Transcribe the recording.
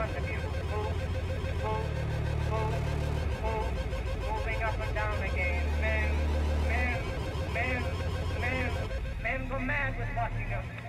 front of you. Move, move, move, move, moving up and down again. Men go mad with watching them.